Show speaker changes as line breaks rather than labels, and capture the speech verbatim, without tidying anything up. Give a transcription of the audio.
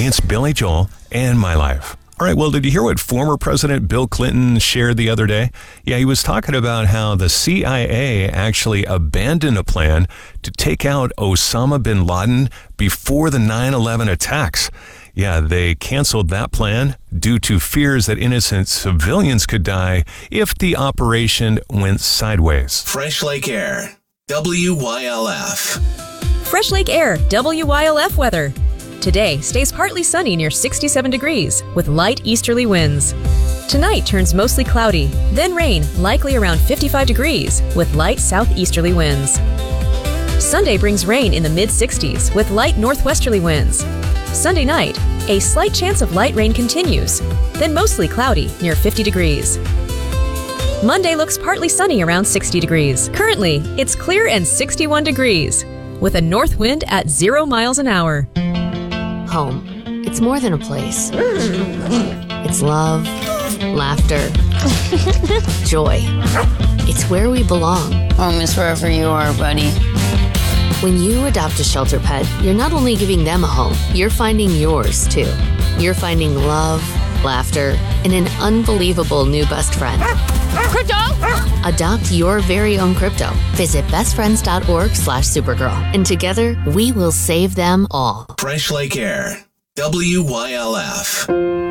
It's Billy Joel and my life. All right, well, did you hear what former President Bill Clinton shared the other day? Yeah, he was talking about how the C I A actually abandoned a plan to take out Osama bin Laden before the nine eleven attacks. Yeah, they canceled that plan due to fears that innocent civilians could die if the operation went sideways.
Fresh Lake Air, W Y L F.
Fresh Lake Air, W Y L F weather. Today stays partly sunny near sixty-seven degrees with light easterly winds. Tonight turns mostly cloudy, then rain, likely around fifty-five degrees with light southeasterly winds. Sunday brings rain in the mid-sixties with light northwesterly winds. Sunday night, a slight chance of light rain continues, then mostly cloudy near fifty degrees. Monday looks partly sunny around sixty degrees. Currently, it's clear and sixty-one degrees with a north wind at zero miles an hour.
Home. It's more than a place. It's love, laughter, joy. It's where we belong.
Home is wherever you are, buddy.
When you adopt a shelter pet, you're not only giving them a home, you're finding yours too. You're finding love, laughter, and an unbelievable new best friend.
Crypto!
Adopt your very own crypto. Visit bestfriends.org slash supergirl. And together, we will save them all.
Fresh Lake Air, W Y L F.